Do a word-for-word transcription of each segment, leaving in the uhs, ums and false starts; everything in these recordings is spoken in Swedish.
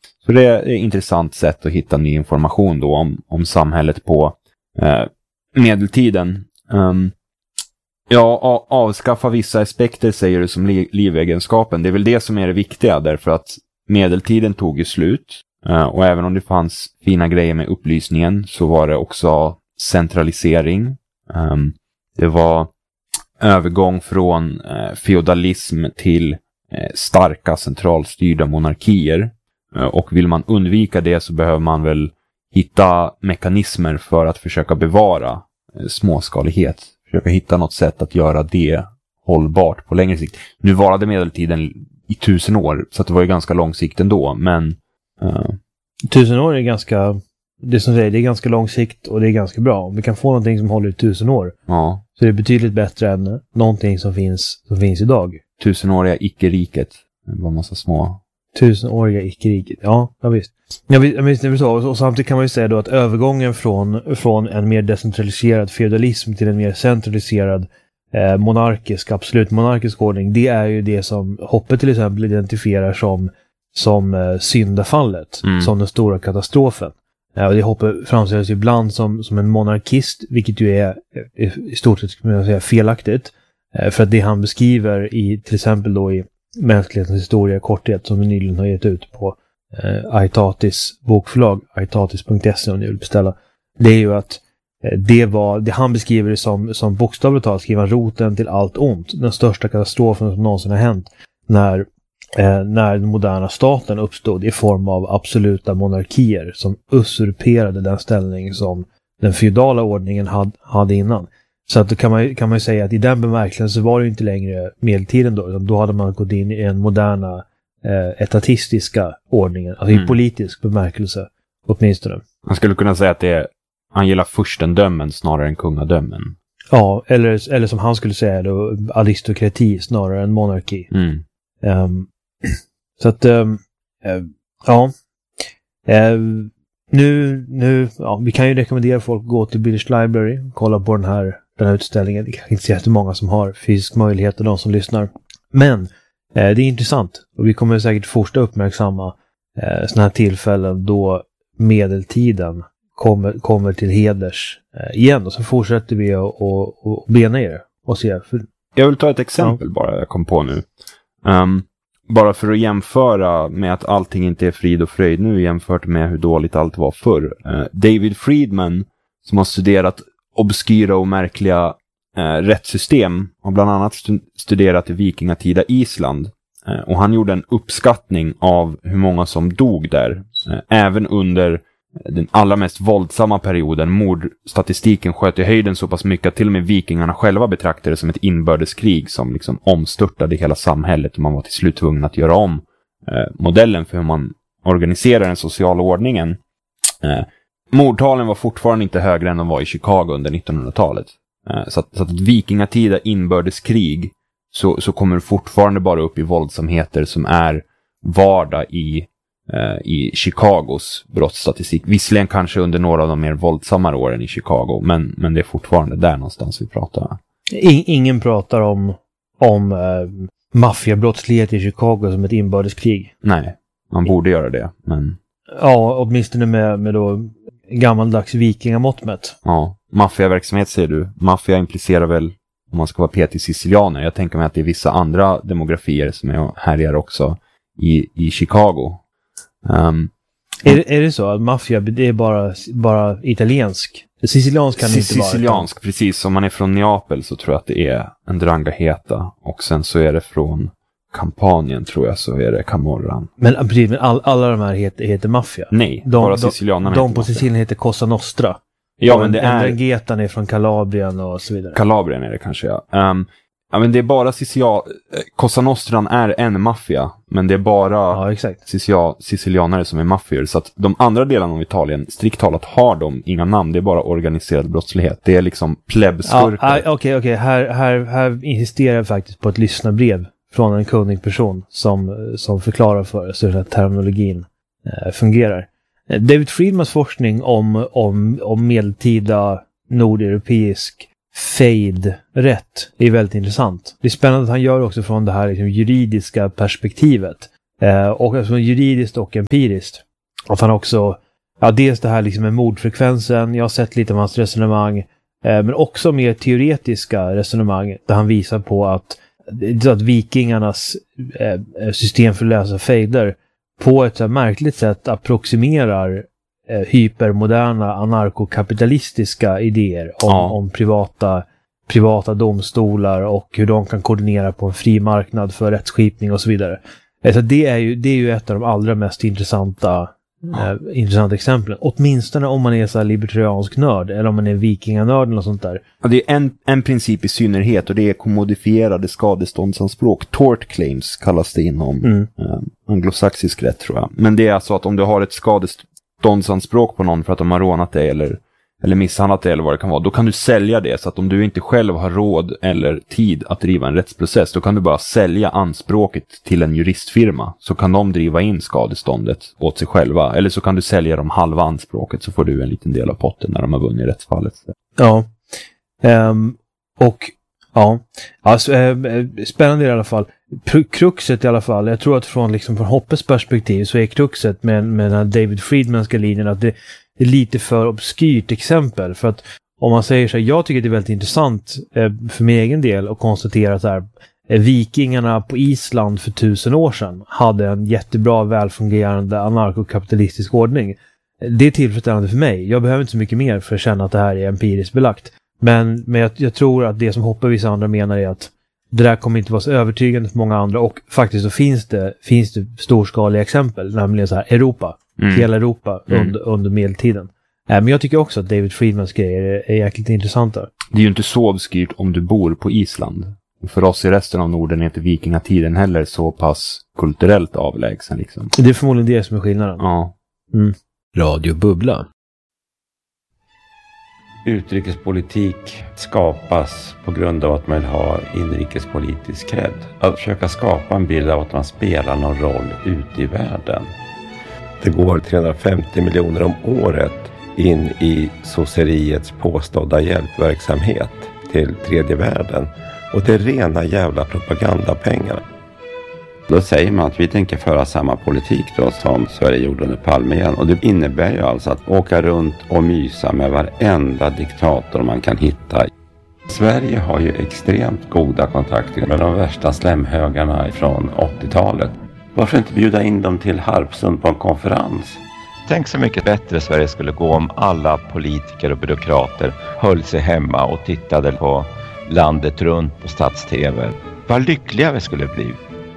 Så det är ett intressant sätt att hitta ny information då om, om samhället på eh, medeltiden. Um, ja, avskaffa vissa aspekter säger du som li- livegenskapen. Det är väl det som är det viktiga, därför att medeltiden tog ju slut. Uh, och även om det fanns fina grejer med upplysningen så var det också centralisering. Um, det var övergång från uh, feodalism till uh, starka centralstyrda monarkier. Uh, och vill man undvika det så behöver man väl hitta mekanismer för att försöka bevara uh, småskalighet. Försöka hitta något sätt att göra det hållbart på längre sikt. Nu varade medeltiden i tusen år, så att det var ju ganska lång sikt ändå, men uh... tusen år är ganska, det som säger, det är ganska lång sikt och det är ganska bra. Om vi kan få någonting som håller i tusen år, ja, så är det betydligt bättre än någonting som finns, som finns idag. Tusenåriga icke-riket. Det var massa små. Tusenåriga icke-riket, ja, ja visst. Ja, visst, det är så. Och samtidigt kan man ju säga då att övergången från, från en mer decentraliserad feudalism till en mer centraliserad eh, monarkisk, absolut monarkisk ordning, det är ju det som Hoppe till exempel identifierar som som eh, syndafallet, mm. som den stora katastrofen. Ja, och det Hoppe framställs ibland som, som en monarkist, vilket ju är eh, i stort sett kan man säga felaktigt. Eh, för att det han beskriver i till exempel då i Mänsklighetens historia i korthet, som vi nyligen har gett ut på eh, Aitatis bokförlag, aitatis punkt se om ni vill beställa, det är ju att eh, det var, det han beskriver det som, som bokstavligt talat skriver roten till allt ont, den största katastrofen som någonsin har hänt när Eh, när den moderna staten uppstod i form av absoluta monarkier som usurperade den ställning som den feudala ordningen had, hade innan. Så att då kan man, kan man ju säga att i den bemärkelsen så var det inte längre medeltiden då, utan då hade man gått in i en moderna eh, etatistiska ordningen, alltså mm. i politisk bemärkelse åtminstone. Man skulle kunna säga att det är, han gillar furstendömen snarare än kungadömen. Ja, eller, eller som han skulle säga då, aristokrati snarare än monarki. Mm. Um, så att um, uh, ja uh, nu, nu ja, vi kan ju rekommendera folk att gå till British Library och kolla på den här, den här utställningen. Det kanske inte så jättemånga som har fysisk möjlighet och de som lyssnar, men uh, det är intressant och vi kommer säkert fortsätta uppmärksamma uh, sådana här tillfällen då medeltiden kommer, kommer till heders uh, igen, och så fortsätter vi att och, och bena er och se. För... Jag vill ta ett exempel ja. bara jag kom på nu. Um, bara för att jämföra med att allting inte är frid och fröjd nu jämfört med hur dåligt allt var förr. Uh, David Friedman, som har studerat obskyra och märkliga uh, rättssystem, har bland annat stu- studerat i vikingatida Island. Uh, och han gjorde en uppskattning av hur många som dog där. Uh, även under den allra mest våldsamma perioden. Mordstatistiken sköt i höjden så pass mycket att till och med vikingarna själva betraktade det som ett inbördeskrig som liksom omstörtade hela samhället, och man var till slut tvungen att göra om eh, modellen för hur man organiserar den sociala ordningen. Eh, mordtalen var fortfarande inte högre än de var i Chicago under nittonhundratalet. Eh, så, att, så att ett vikingatida inbördeskrig så, så kommer det fortfarande bara upp i våldsamheter som är vardag i i Chicagos brottsstatistik. Visserligen kanske under några av de mer våldsammare åren i Chicago, men, men det är fortfarande där någonstans vi pratar. In, ingen pratar om, om äh, maffiabrottslighet i Chicago som ett inbördeskrig. Nej, man borde göra det, men... Ja, åtminstone med, med då gammaldags vikingamått mätt. Ja, maffiaverksamhet säger du. Maffia implicerar väl, om man ska vara petig, sicilianer. Jag tänker mig att det är vissa andra demografier som är härjar också i, i Chicago. Um, är, är det så att maffia det är bara, bara italiensk? Siciliansk kan det inte vara. Siciliansk, precis. Om man är från Neapel så tror jag att det är en Drangheta. Och sen så är det från Kampanien, tror jag, så är det Camorran. Men, men all, alla de här heter, heter maffia? Nej, de, bara sicilianerna. De, de på Sicilien heter Cosa Nostra. Ja, men det är... Dranghetan är från Kalabrien och så vidare. Kalabrien är det kanske, ja. Um, Ja, men det är bara Sicilia... Cosa Nostran är en maffia, men det är bara ja, exakt. Sicilia... sicilianare som är maffior. Så att de andra delarna av Italien, strikt talat, har de inga namn. Det är bara organiserad brottslighet. Det är liksom plebskurkar. Ja, okej, okay, okay. här, här, här insisterar jag faktiskt på ett lyssnarbrev från en kunnig person som, som förklarar för oss hur den här terminologin eh, fungerar. David Friedmans forskning om, om, om medeltida nordeuropeisk fejd-rätt är väldigt intressant. Det är spännande att han gör också från det här liksom, juridiska perspektivet. Eh, och alltså juridiskt och empiriskt. Att han också, ja dels det här liksom med mordfrekvensen, jag har sett lite av hans resonemang, eh, men också mer teoretiska resonemang där han visar på att, att vikingarnas eh, system för att lösa fejder på ett så märkligt sätt approximerar eh, hypermoderna anarkokapitalistiska idéer om, ja. om privata, privata domstolar och hur de kan koordinera på en fri marknad för rättsskipning och så vidare. Så det är ju, det är ju ett av de allra mest intressanta, ja. eh, intressanta exemplen. Åtminstone om man är så här libertariansk nörd eller om man är vikinganörd eller sånt där. Ja, det är en, en princip i synnerhet och det är kommodifierade skadeståndsanspråk. Tort claims kallas det inom mm. eh, anglosaxisk rätt tror jag. Men det är alltså att om du har ett skadeståndsanspråk på någon för att de har rånat dig eller eller misshandlat det eller vad det kan vara, då kan du sälja det så att om du inte själv har råd eller tid att driva en rättsprocess, då kan du bara sälja anspråket till en juristfirma så kan de driva in skadeståndet åt sig själva, eller så kan du sälja dem halva anspråket så får du en liten del av potten när de har vunnit rättsfallet. Ja, um, och ja, alltså, äh, spännande i alla fall. Kruxet i alla fall, jag tror att från, liksom, från Hoppes perspektiv så är kruxet med, med den här David Friedmanska linjen att det är lite för obskyrt exempel. För att om man säger så här, jag tycker det är väldigt intressant eh, för min egen del att konstatera att så här, eh, vikingarna på Island för tusen år sedan hade en jättebra välfungerande anarkokapitalistisk ordning. Det är tillfredsställande för mig. Jag behöver inte så mycket mer för att känna att det här är empiriskt belagt. Men, men jag, jag tror att det som Hoppe och vissa andra menar är att det där kommer inte vara så övertygande för många andra. Och faktiskt så finns det, finns det storskaliga exempel, nämligen så här Europa. Mm. Hela Europa mm. under, under medeltiden. Äh, men jag tycker också att David Friedmans grejer är, är jäkligt intressanta. Det är ju inte så obskyrt om du bor på Island. För oss i resten av Norden är inte vikingatiden heller så pass kulturellt avlägsen. Liksom. Det är förmodligen det som är skillnaden. Ja. Mm. Radio Bubbla. Utrikespolitik skapas på grund av att man har inrikespolitisk cred. Att försöka skapa en bild av att man spelar någon roll ute i världen. Det går trehundrafemtio miljoner om året in i sosseriets påstådda hjälpverksamhet till tredje världen. Och det är rena jävla propagandapengar. Då säger man att vi tänker föra samma politik då som Sverige gjorde under Palme igen. Och det innebär ju alltså att åka runt och mysa med varenda diktator man kan hitta. Sverige har ju extremt goda kontakter med de värsta slämhögarna från åttiotalet. Varför inte bjuda in dem till Harpsund på en konferens? Tänk så mycket bättre Sverige skulle gå om alla politiker och byråkrater höll sig hemma och tittade på landet runt på stats-tv. Vad lyckliga vi skulle bli.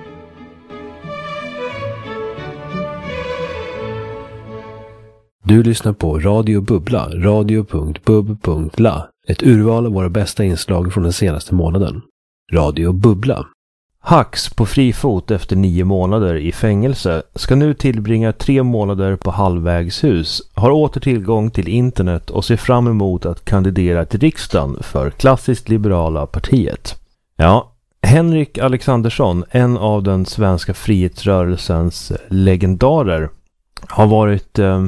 Du lyssnar på Radio Bubbla, radio punkt bub punkt la. Ett urval av våra bästa inslag från den senaste månaden. Radio Bubbla. Hax på fri fot efter nio månader i fängelse ska nu tillbringa tre månader på halvvägshus, har åter tillgång till internet och ser fram emot att kandidera till riksdagen för klassiskt liberala partiet. Ja, Henrik Alexandersson, en av den svenska frihetsrörelsens legendarer, har varit eh,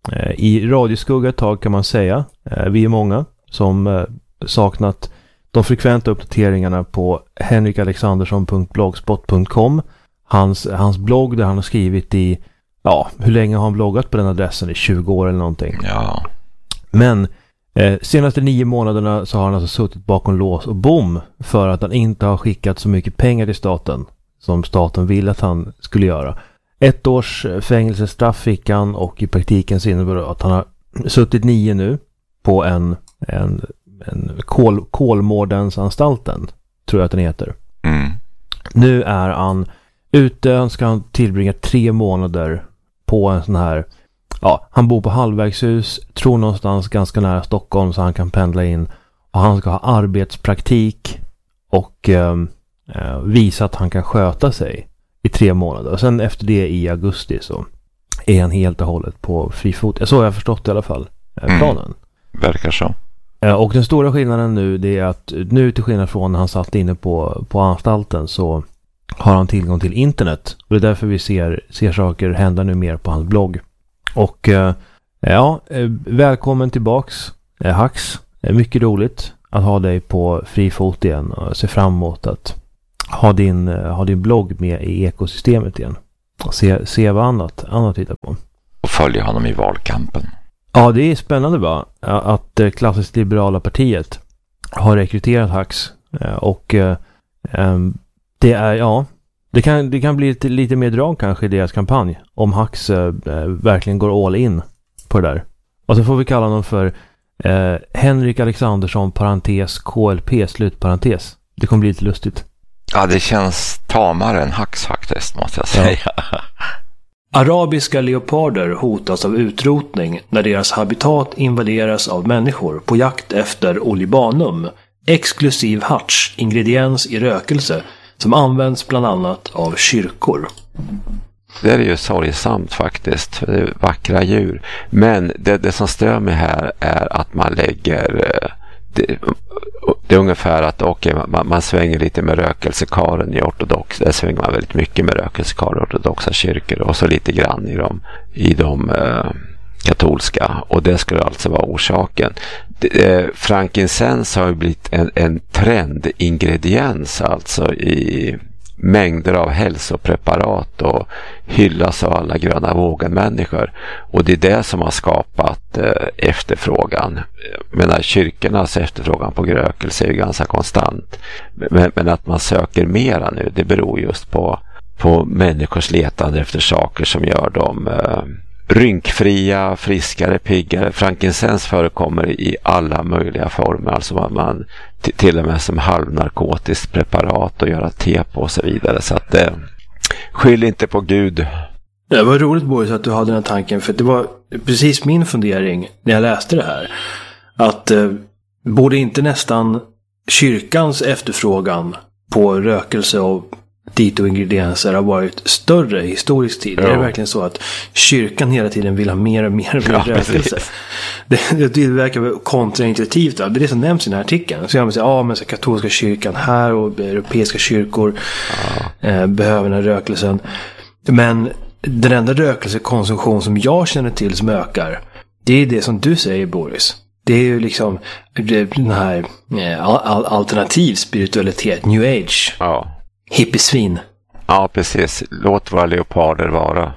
i radioskugga ett tag kan man säga. Eh, vi är många som eh, saknat de frekventa uppdateringarna på henrik alexandersson punkt blogspot punkt com. Hans, hans blogg där han har skrivit i, ja, hur länge har han bloggat på den adressen? I tjugo år eller någonting. Ja. Men eh, senaste nio månaderna så har han alltså suttit bakom lås och bom för att han inte har skickat så mycket pengar till staten som staten vill att han skulle göra. Ett års fängelsestraff fick han och i praktiken så innebär det att han har suttit nio nu på en, en en Kol, Kolmårdensanstalten, tror jag att den heter. Mm. Nu är han ute, han ska han tillbringa tre månader på en sån här, ja, han bor på halvvägshus, tror någonstans ganska nära Stockholm så han kan pendla in, och han ska ha arbetspraktik och eh, visa att han kan sköta sig i tre månader. Och sen efter det i augusti så är han helt och hållet på fri fot. Så har jag förstått i alla fall planen. Mm. Verkar så. Och den stora skillnaden nu, det är att nu till skillnad från när han satt inne på, på anstalten så har han tillgång till internet. Och det är därför vi ser, ser saker hända nu mer på hans blogg. Och ja, välkommen tillbaks Hax. Mycket roligt att ha dig på fri fot igen och se fram emot att ha din, ha din blogg med i ekosystemet igen. se, se vad annat, annat tittar på. Och följa honom i valkampen. Ja, det är spännande va? Att det klassiskt liberala partiet har rekryterat Hax. Och det är, ja, det kan, det kan bli lite, lite mer drag kanske i deras kampanj. Om Hax verkligen går all in på det där. Och så får vi kalla honom för eh, Henrik Alexandersson parentes K L P slutparentes. Det kommer bli lite lustigt. Ja, det känns tamare än Hax faktiskt, måste jag säga. Ja. Arabiska leoparder hotas av utrotning när deras habitat invaderas av människor på jakt efter olibanum, exklusiv harts, ingrediens i rökelse, som används bland annat av kyrkor. Det är ju sorgsamt faktiskt. Det är vackra djur. Men det, det som stör mig här är att man lägger... Det, det är ungefär att okay, man, man svänger lite med rökelsekaren i ortodox. Där svänger man väldigt mycket med rökelsekaren i ortodoxa kyrkor. Och så lite grann i de, i de eh, katolska. Och det skulle alltså vara orsaken. Eh, frankincense har ju blivit en, en trendingrediens alltså i... mängder av hälsopreparat och hyllas av alla gröna vågen-människor. Och det är det som har skapat eh, efterfrågan. Jag menar, kyrkornas efterfrågan på rökelse är ju ganska konstant. Men, men att man söker mera nu, det beror just på, på människors letande efter saker som gör dem eh, rynkfria, friskare, piggare. Frankincense förekommer i alla möjliga former. Alltså man, man t- till och med som halvnarkotiskt preparat och göra te på och så vidare. Så att eh, skyll inte på Gud. Det var roligt, Boris, att du hade den här tanken. För det var precis min fundering när jag läste det här. Att eh, borde inte nästan kyrkans efterfrågan på rökelse och dito-ingredienser har varit större i historisk tid? Ja. Det är verkligen så att kyrkan hela tiden vill ha mer och mer och mer ja, rökelse. Det, det, det verkar kontraintuitivt. Det är det som nämns i den här artikeln. Så jag säger, ja, men så katolska kyrkan här och europeiska kyrkor ja. eh, behöver den här rökelsen. Men den enda rökelsekonsumtion som jag känner till som ökar, det är det som du säger, Boris. Det är ju liksom den här eh, all, alternativ spiritualitet, new age. Ja. Hippiesvin. Ja, precis. Låt våra leoparder vara.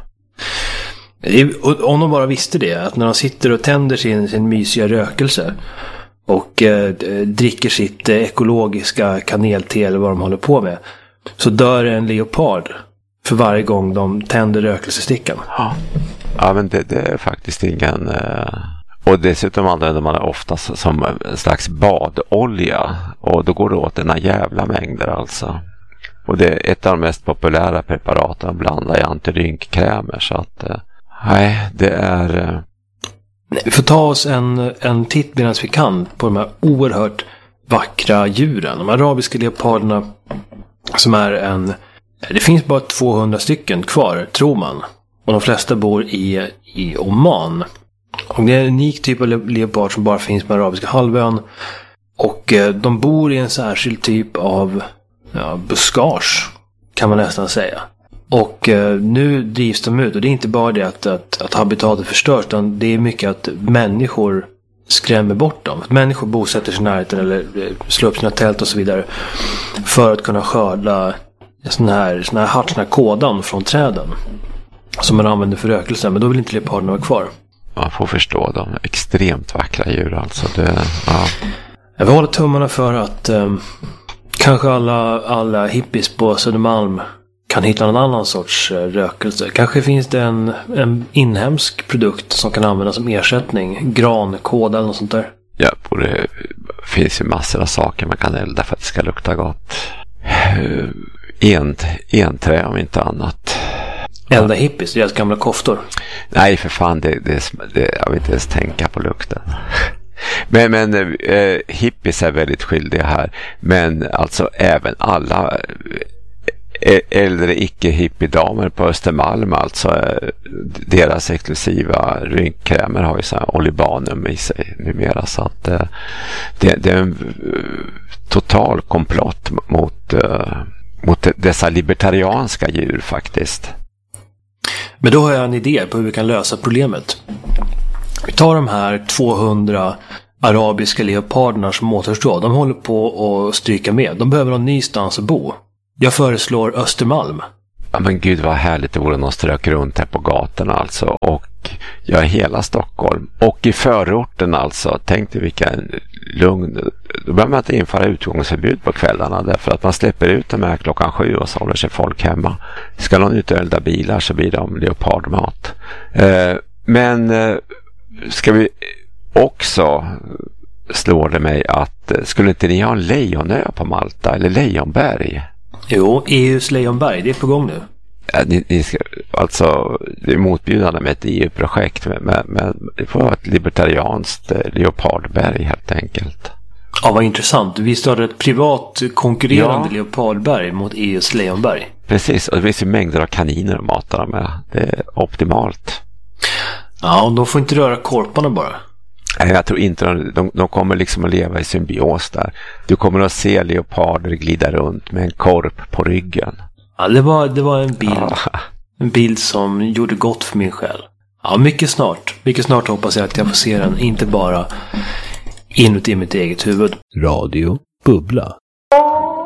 Om de bara visste det, att när de sitter och tänder sin, sin mysiga rökelse och eh, dricker sitt eh, ekologiska kanelte eller vad de håller på med, så dör en leopard för varje gång de tänder rökelsestickan. Ja, ja men det, det är faktiskt ingen... Eh... Och dessutom använder man det oftast som en slags badolja. Och då går det åt ena jävla mängder alltså. Och det är ett av de mest populära preparaten att blanda i antirynkkrämer. Så att, eh, nej, det är... Eh... Nej, vi får ta oss en, en titt medan vi kan på de här oerhört vackra djuren. De arabiska leoparderna som är en... Det finns bara tvåhundra stycken kvar, tror man. Och de flesta bor i, i Oman. Och det är en unik typ av leopard som bara finns på arabiska halvön. Och eh, de bor i en särskild typ av... Ja, buskage kan man nästan säga. Och eh, nu drivs de ut. Och det är inte bara det att, att, att habitatet förstörs, utan det är mycket att människor skrämmer bort dem. Att människor bosätter sig i närheten eller eh, slår upp sina tält och så vidare för att kunna skörda sån här, sån här hart, sån här kådan från träden som man använder för rökelse. Men då vill inte leoparderna vara kvar. Man får förstå dem. Extremt vackra djur alltså. Det, ja. Jag vill hålla tummarna för att... Eh, Kanske alla, alla hippies på Södermalm kan hitta en annan sorts rökelse. Kanske finns det en, en inhemsk produkt som kan användas som ersättning. Grankåda eller något sånt där. Ja, det finns ju massor av saker man kan elda för att det ska lukta gott. En, enträ om inte annat. Elda hippies, deras gamla koftor. Nej, för fan, det, det, det, jag vill inte ens tänka på lukten. Men, men eh, hippies är väldigt skyldiga här. Men alltså även alla eh, äldre icke-hippiedamer på Östermalm, alltså eh, deras exklusiva rynkkrämer har ju så här olibanum i sig numera. Så att eh, det, det är en uh, total komplott mot, uh, mot dessa libertarianska djur faktiskt. Men då har jag en idé på hur vi kan lösa problemet. Vi tar de här tvåhundra arabiska leoparderna som återstår. De håller på att stryka med. De behöver någon ny stans att bo. Jag föreslår Östermalm. Ja men gud vad härligt det vore någon strök runt här på gatorna alltså. Och ja, hela Stockholm. Och i förorten alltså. Tänk dig vilken lugn. Då behöver man inte införa utgångsförbud på kvällarna. Därför att man släpper ut dem här klockan sju och så håller sig folk hemma. Ska någon ut och elda bilar så blir de leopardmat. Eh, men eh, ska vi också... slår det mig att skulle inte ni ha en lejonö på Malta eller Lejonberg? Jo, E U:s Lejonberg, det är på gång nu. Ja, ni, ni ska, alltså det är motbjudande med ett E U-projekt men, men det får vara ett libertarianskt leopardberg helt enkelt. Ja, vad intressant. Vi startar ett privat konkurrerande ja. leopardberg mot E U:s Lejonberg. Precis, och det finns ju mängder av kaniner att mata dem med. Det är optimalt. Ja, och de får inte röra korparna bara. Jag tror inte de, de, de kommer liksom att leva i symbios där. Du kommer att se leoparder glida runt med en korp på ryggen. Ja, det var, det var en bild. Ja. En bild som gjorde gott för min själ. Ja, mycket snart. Mycket snart hoppas jag att jag får se den. Inte bara inuti mitt eget huvud. Radio Bubbla.